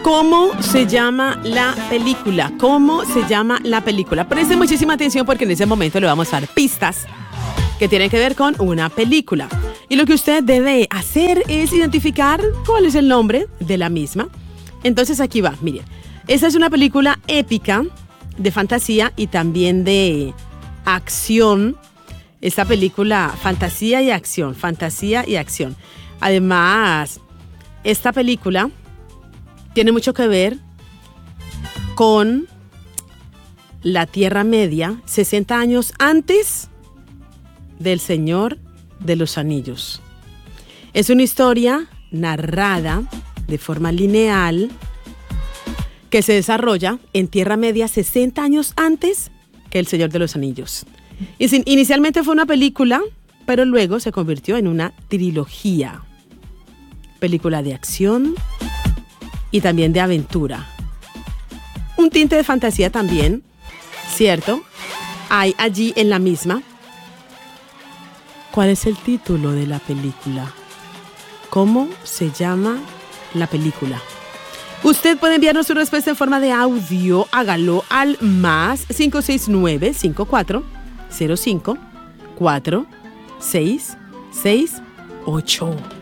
¿Cómo se llama la película? ¿Cómo se llama la película? Presten muchísima atención porque en ese momento le vamos a dar pistas que tienen que ver con una película. Y lo que usted debe hacer es identificar cuál es el nombre de la misma. Entonces aquí va, miren. Esta es una película épica de fantasía y también de acción. Esta película, fantasía y acción. Además, esta película tiene mucho que ver con la Tierra Media, 60 años antes del Señor de los Anillos. Es una historia narrada de forma lineal que se desarrolla en Tierra Media 60 años antes que El Señor de los Anillos. Inicialmente fue una película, pero luego se convirtió en una trilogía. Película de acción y también de aventura. Un tinte de fantasía también, ¿cierto? Hay allí en la misma. ¿Cuál es el título de la película? ¿Cómo se llama la película? Usted puede enviarnos su respuesta en forma de audio. Hágalo al más 569-5405-4668.